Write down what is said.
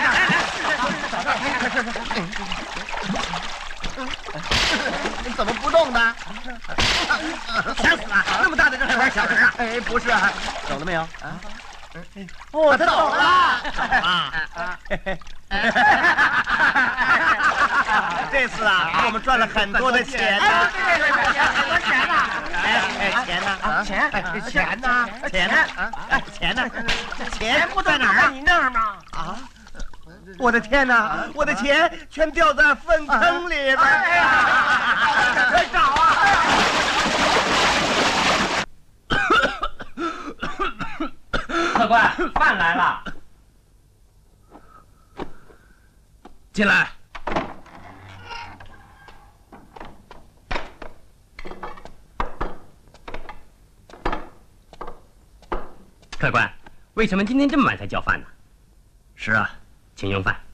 怎么不动呢？ 想死了！那么大的人还玩小人啊？ 哎，不是，走了没有？啊？ 哦，他走了。 这次啊，我们赚了很多的钱呢。 很多钱呢！ 钱呢？ 钱呢？ 钱呢？钱呢？钱不在哪儿啊？你那儿吗？ 啊！我的天哪！我的钱全掉在粪坑里边。 哎呀！快找啊！ 客官，饭来了， 进来。 客官，为什么今天这么晚才叫饭呢？ 是啊， 请用饭。